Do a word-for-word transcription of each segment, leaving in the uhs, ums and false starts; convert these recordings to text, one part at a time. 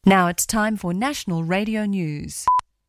Now it's time for National Radio News.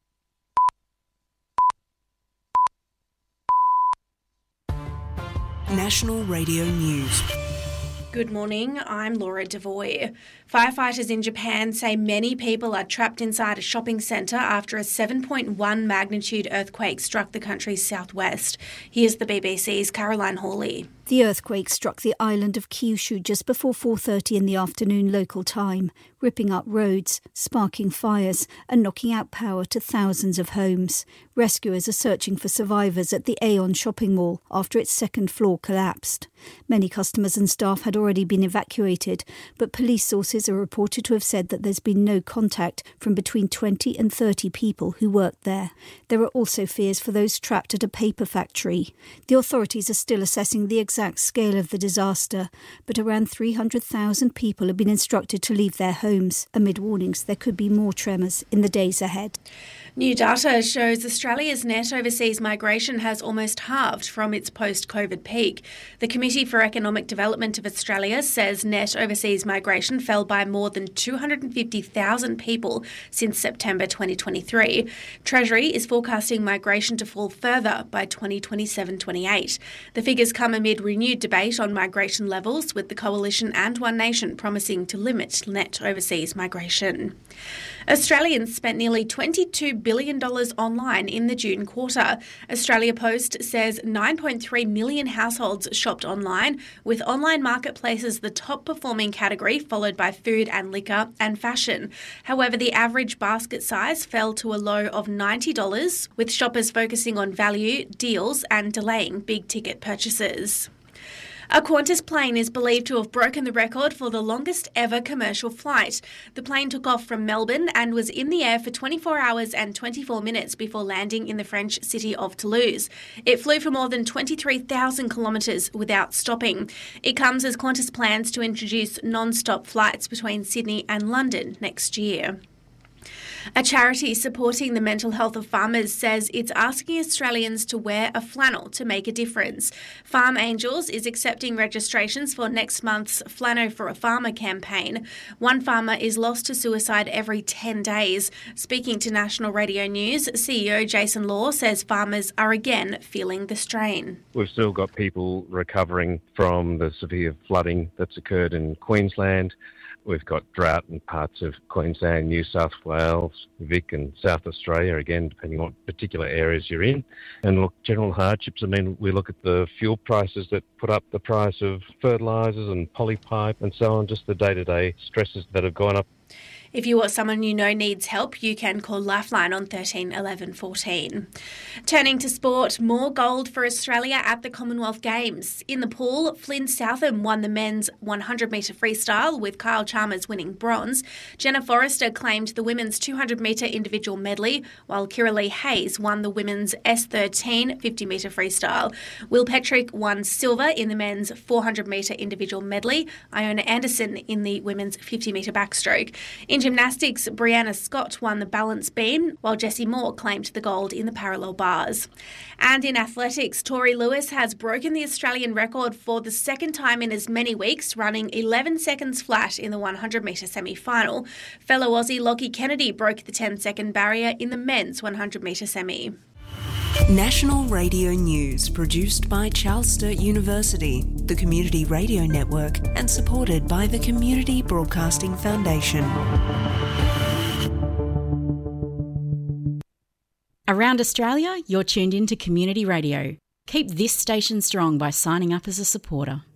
National Radio News. Good morning, I'm Laura Devoy. Firefighters in Japan say many people are trapped inside a shopping centre after a seven point one magnitude earthquake struck the country's southwest. Here's the B B C's Caroline Hawley. The earthquake struck the island of Kyushu just before four thirty in the afternoon local time, ripping up roads, sparking fires and knocking out power to thousands of homes. Rescuers are searching for survivors at the Aeon shopping mall after its second floor collapsed. Many customers and staff had already been evacuated, but police sources are reported to have said that there's been no contact from between twenty and thirty people who worked there. There are also fears for those trapped at a paper factory. The authorities are still assessing the exact scale of the disaster, but around three hundred thousand people have been instructed to leave their homes, amid warnings there could be more tremors in the days ahead. New data shows Australia's net overseas migration has almost halved from its post-COVID peak. The Committee for Economic Development of Australia says net overseas migration fell by more than two hundred fifty thousand people since September twenty twenty-three. Treasury is forecasting migration to fall further by twenty twenty-seven twenty-eight. The figures come amid renewed debate on migration levels, with the Coalition and One Nation promising to limit net overseas migration. Australians spent nearly twenty-two billion dollars online in the June quarter. Australia Post says nine point three million households shopped online, with online marketplaces the top performing category, followed by food and liquor and fashion. However, the average basket size fell to a low of ninety dollars, with shoppers focusing on value, deals and delaying big-ticket purchases. A Qantas plane is believed to have broken the record for the longest ever commercial flight. The plane took off from Melbourne and was in the air for twenty-four hours and twenty-four minutes before landing in the French city of Toulouse. It flew for more than twenty-three thousand kilometres without stopping. It comes as Qantas plans to introduce non-stop flights between Sydney and London next year. A charity supporting the mental health of farmers says it's asking Australians to wear a flannel to make a difference. Farm Angels is accepting registrations for next month's Flannel for a Farmer campaign. One farmer is lost to suicide every ten days. Speaking to National Radio News, C E O Jason Law says farmers are again feeling the strain. We've still got people recovering from the severe flooding that's occurred in Queensland. We've got drought in parts of Queensland, New South Wales, Vic and South Australia, again, depending on what particular areas you're in. And look, general hardships, I mean, we look at the fuel prices that put up the price of fertilisers and polypipe and so on, just the day-to-day stresses that have gone up. If you or someone you know needs help, you can call Lifeline on thirteen eleven fourteen. Turning to sport, more gold for Australia at the Commonwealth Games. In the pool, Flynn Southam won the men's one hundred metre freestyle, with Kyle Chalmers winning bronze. Jenna Forrester claimed the women's two hundred metre individual medley, while Kiralee Hayes won the women's S thirteen fifty metre freestyle. Will Petrick won silver in the men's four hundred metre individual medley. Iona Anderson in the women's fifty metre backstroke. In gymnastics, Brianna Scott won the balance beam, while Jessie Moore claimed the gold in the parallel bars. And in athletics, Tori Lewis has broken the Australian record for the second time in as many weeks, running eleven seconds flat in the one hundred metre semi-final. Fellow Aussie Lockie Kennedy broke the ten second barrier in the men's one hundred metre semi. National Radio News, produced by Charles Sturt University, the Community Radio Network, and supported by the Community Broadcasting Foundation. Around Australia, you're tuned in to Community Radio. Keep this station strong by signing up as a supporter.